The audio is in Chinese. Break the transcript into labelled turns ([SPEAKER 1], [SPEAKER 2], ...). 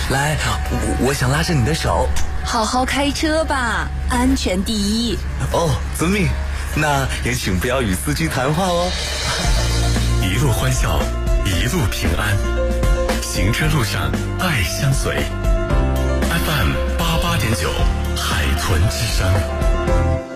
[SPEAKER 1] 来，我想拉着你的手。
[SPEAKER 2] 好好开车吧，安全第一。
[SPEAKER 1] 哦，遵命。那也请不要与司机谈话哦。
[SPEAKER 3] 一路欢笑，一路平安，行车路上爱相随。FM88.9，海豚之声。